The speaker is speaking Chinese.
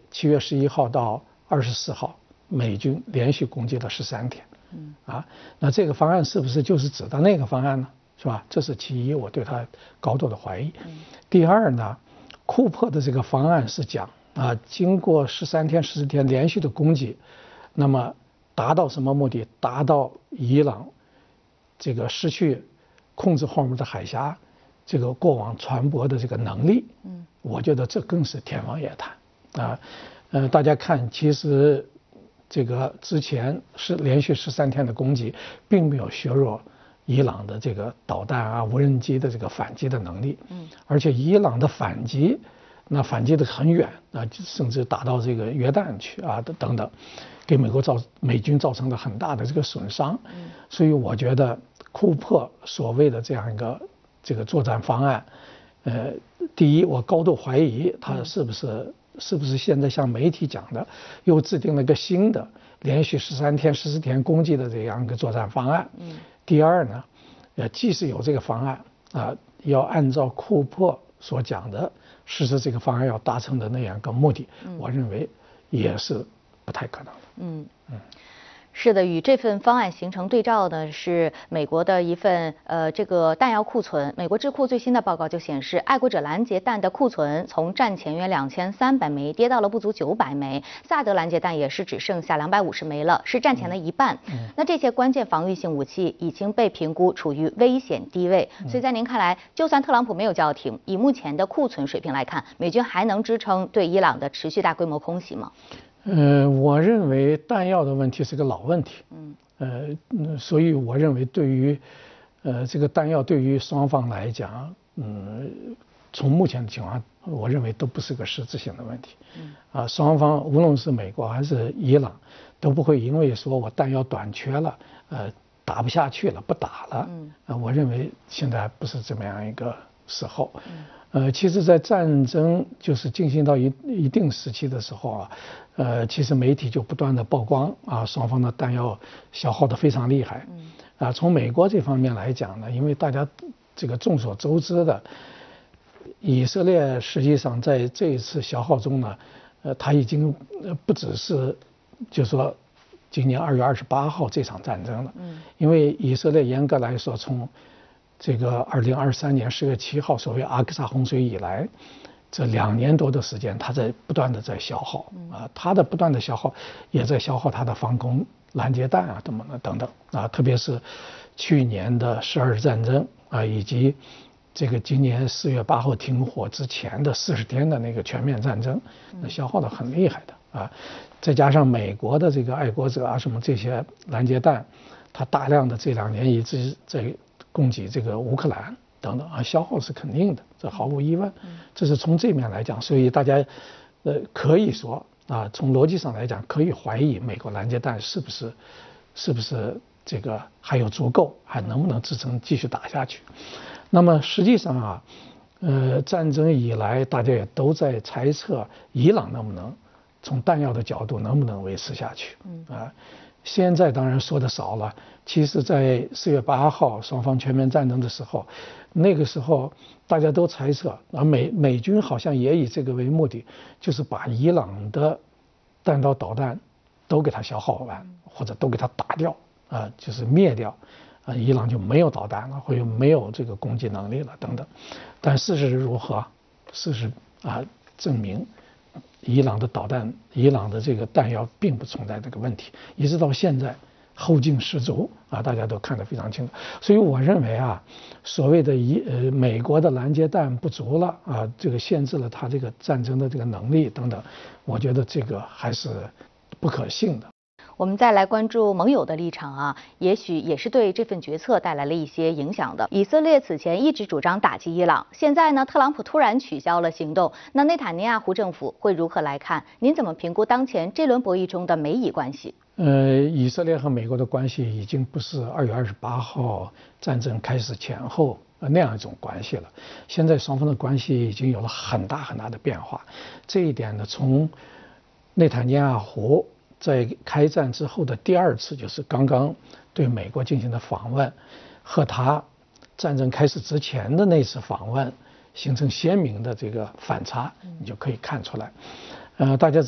7月11号到24号，美军连续攻击了13天。那这个方案是不是就是指的那个方案呢？是吧？这是其一，我对他高度的怀疑。第二呢，库珀的这个方案是讲经过13天、14天连续的攻击，那么达到什么目的？达到伊朗这个失去控制霍尔木兹海峡这个过往船舶的这个能力。我觉得这更是天方夜谭大家看，其实这个之前是连续13天的攻击，并没有削弱伊朗的这个导弹无人机的这个反击的能力。而且伊朗的反击，那反击的很远甚至打到这个约旦去等等，给美军造成了很大的这个损伤。所以我觉得库珀所谓的这样一个这个作战方案，第一，我高度怀疑他是不是现在像媒体讲的，又制定了一个新的连续13天、14天攻击的这样一个作战方案。第二呢，即使有这个方案要按照库珀所讲的实施这个方案要达成的那样一个目的，我认为也是不太可能的。 是的，与这份方案形成对照的是美国的一份这个弹药库存。美国智库最新的报告就显示，爱国者拦截弹的库存从战前约2300枚跌到了不足900枚，萨德拦截弹也是只剩下250枚了，是战前的一半。那这些关键防御性武器已经被评估处于危险低位，所以在您看来，就算特朗普没有叫停，以目前的库存水平来看，美军还能支撑对伊朗的持续大规模空袭吗？ 我认为弹药的问题是个老问题。所以我认为对于这个弹药对于双方来讲，从目前的情况，我认为都不是个实质性的问题。双方无论是美国还是伊朗，都不会因为说我弹药短缺了，打不下去了，不打了。我认为现在不是这么样一个时候。其实，在战争就是进行到一定时期的时候其实媒体就不断的曝光双方的弹药消耗的非常厉害。从美国这方面来讲呢，因为大家这个众所周知的，以色列实际上在这一次消耗中呢，它已经不只是就是说今年2月28号这场战争了。因为以色列严格来说从这个2023年10月7号所谓阿克萨洪水以来，这2年多的时间，它在不断的在消耗它的不断的消耗也在消耗它的防空拦截弹等等特别是去年的12日战争以及这个今年4月8号停火之前的40天的那个全面战争，那消耗的很厉害的再加上美国的这个爱国者什么这些拦截弹，它大量的这2年一直在供给这个乌克兰等等消耗是肯定的，这毫无疑问。这是从这面来讲，所以大家可以说从逻辑上来讲，可以怀疑美国拦截弹是不是这个还有足够，还能不能支撑继续打下去。那么实际上战争以来大家也都在猜测伊朗能不能从弹药的角度能不能维持下去现在当然说的少了，其实在4月8号双方全面战争的时候，那个时候大家都猜测美军好像也以这个为目的，就是把伊朗的弹道导弹都给它消耗完，或者都给它打掉就是灭掉伊朗就没有导弹了，或者没有这个攻击能力了等等。但事实如何？事实证明伊朗的导弹，伊朗的这个弹药并不存在这个问题，一直到现在后劲十足大家都看得非常清楚。所以我认为所谓的美国的拦截弹不足了这个限制了它这个战争的这个能力等等，我觉得这个还是不可信的。 我们再来关注盟友的立场也许也是对这份决策带来了一些影响的。以色列此前一直主张打击伊朗，现在呢，特朗普突然取消了行动，那内塔尼亚胡政府会如何来看？您怎么评估当前这轮博弈中的美以关系？ 以色列和美国的关系已经不是2月28号战争开始前后那样一种关系了，现在双方的关系已经有了很大很大的变化。这一点呢，从内塔尼亚胡在开战之后的第2次，就是刚刚对美国进行的访问，和他战争开始之前的那次访问形成鲜明的这个反差，你就可以看出来。大家